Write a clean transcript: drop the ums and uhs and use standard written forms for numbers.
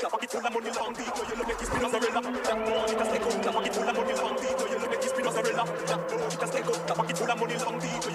La pocket full of money long deep, you look like it's Spinozarella. Just take up, la pocket full of money long deep, you look like it's Spinozarella. Just take up, la pocket full of money long deep,